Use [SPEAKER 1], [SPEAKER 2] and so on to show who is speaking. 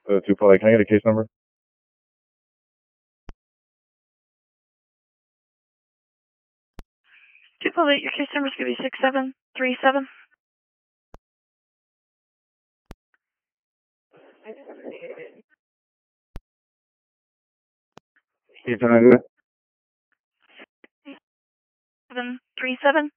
[SPEAKER 1] Tupelo, can I get a case number?
[SPEAKER 2] Tupelo, your case number is going to be 6737.
[SPEAKER 1] Can you turn on that?
[SPEAKER 2] 737.